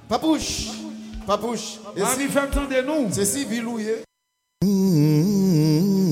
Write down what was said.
Papouche. Papouche. Ami, fais entendre nous. C'est si viloué.